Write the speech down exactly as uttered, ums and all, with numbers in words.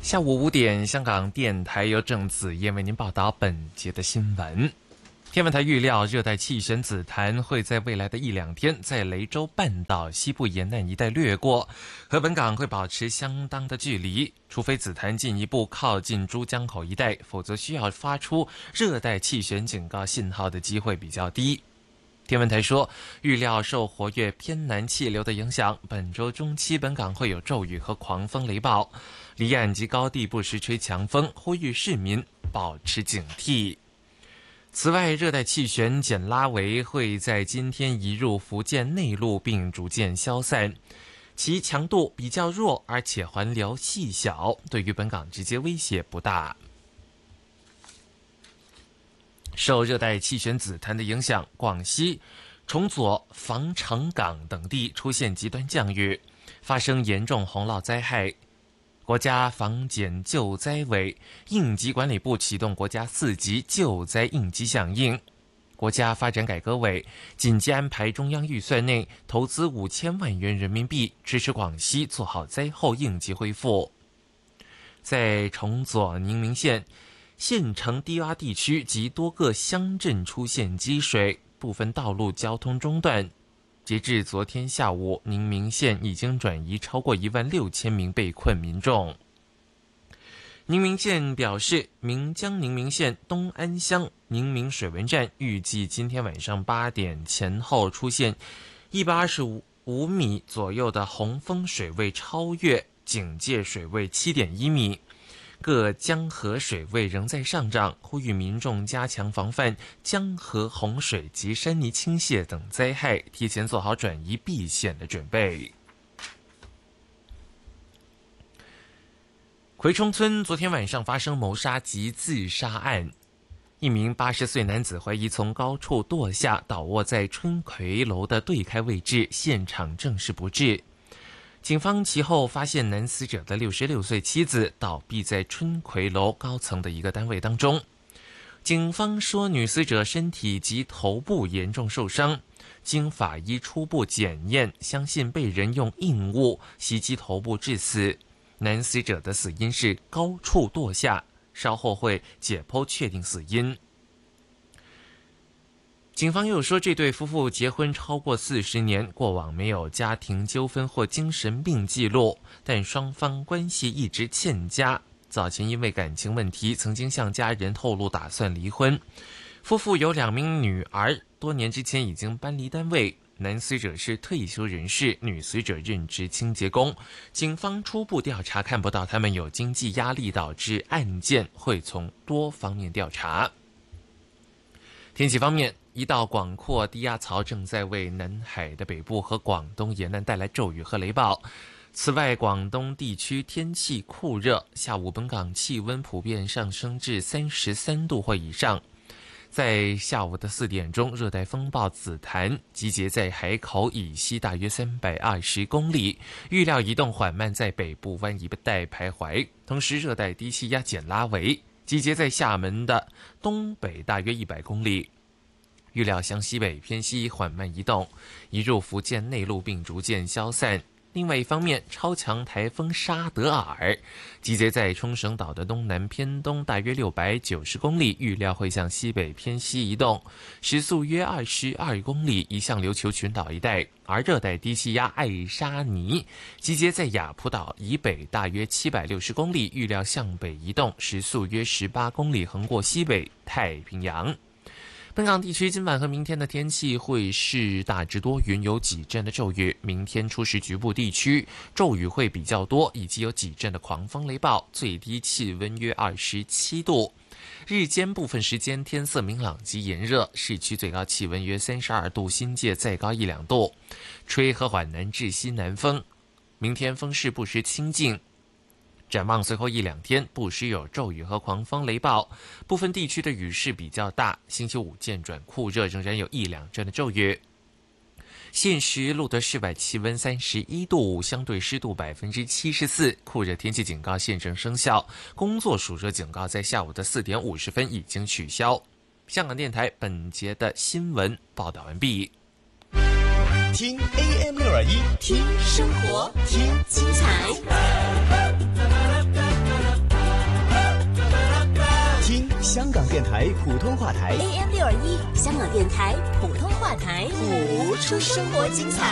下午五点，香港电台由郑子燕为您报道本节的新闻。天文台预料，热带气旋紫檀会在未来的一两天在雷州半岛西部沿岸一带掠过，和本港会保持相当的距离。除非紫檀进一步靠近珠江口一带，否则需要发出热带气旋警告信号的机会比较低。天文台说，预料受活跃偏南气流的影响，本周中期本港会有骤雨和狂风雷暴，离岸及高地不时吹强风，呼吁市民保持警惕。此外，热带气旋简拉维会在今天移入福建内陆并逐渐消散，其强度比较弱，而且环流细小，对于本港直接威胁不大。受热带气旋紫檀的影响，广西、崇左、防城港等地出现极端降雨，发生严重洪涝灾害。国家防检救灾委应急管理部启动国家四级救灾应急响应。国家发展改革委紧急安排中央预算内投资五千万元人民币，支持广西做好灾后应急恢复。在崇左宁明县县城低洼地区及多个乡镇出现积水，部分道路交通中断。截至昨天下午，宁明县已经转移超过一万六千名被困民众。宁明县表示，岷江宁明县东安乡宁明水文站预计今天晚上八点前后出现一百二十五米左右的洪峰水位超越警戒水位 七点一米。各江河水位仍在上涨，呼吁民众加强防范江河洪水及山泥倾泻等灾害，提前做好转移避险的准备。葵冲村昨天晚上发生谋杀及自杀案，一名八十岁男子怀疑从高处堕下，倒卧在春葵楼的对开位置，现场证实不治。警方其后发现男死者的六十六岁妻子倒闭在春葵楼高层的一个单位当中。警方说，女死者身体及头部严重受伤，经法医初步检验，相信被人用硬物袭击头部致死。男死者的死因是高处堕下，稍后会解剖确定死因。警方又说，这对夫妇结婚超过四十年，过往没有家庭纠纷或精神病记录，但双方关系一直欠佳。早前因为感情问题，曾经向家人透露打算离婚。夫妇有两名女儿，多年之前已经搬离单位。男死者是退休人士，女死者任职清洁工。警方初步调查看不到他们有经济压力导致案件，会从多方面调查。天气方面，一道广阔低压槽正在为南海的北部和广东沿岸带来骤雨和雷暴。此外，广东地区天气酷热，下午本港气温普遍上升至三十三度或以上。在下午的四点钟，热带风暴紫檀集结在海口以西大约三百二十公里，预料移动缓慢，在北部湾一带徘徊。同时，热带低气压简拉维集结在厦门的东北大约一百公里，预料向西北偏西缓慢移动，移入福建内陆并逐渐消散。另外一方面，超强台风沙德尔集结在冲绳岛的东南偏东大约六百九十公里，预料会向西北偏西移动，时速约二十二公里，移向琉球群岛一带。而热带低气压艾沙尼集结在雅浦岛以北大约七百六十公里，预料向北移动，时速约十八公里，横过西北太平洋。本港地区今晚和明天的天气会是大致多云，有几阵的骤雨。明天初时局部地区骤雨会比较多，以及有几阵的狂风雷暴，最低气温约二十七度。日间部分时间天色明朗及炎热，市区最高气温约三十二度，新界再高一两度，吹和缓南至西南风。明天风势不时清劲。展望随后一两天，不时有骤雨和狂风雷暴，部分地区的雨势比较大。星期五渐转酷热，仍然有一两阵的骤雨。现时录得室外气温三十一度，相对湿度百分之七十四，酷热天气警告现正生效，工作暑热警告在下午的四点五十分已经取消。香港电台本节的新闻报道完毕。 听 A M 六二一，听生活，听精彩。 香港电台普通话台 A M 六二一，香港电台普通话台， 谱出生活精彩。